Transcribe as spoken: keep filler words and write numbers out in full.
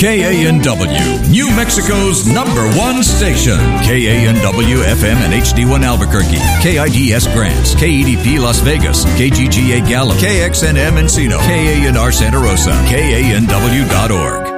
K A N W, New Mexico's number one station. K A N W F M and H D one Albuquerque, K I D S Grants, K E D P Las Vegas, K G G A Gallup, K X N M Encino, K A N R Santa Rosa, K A N W dot org.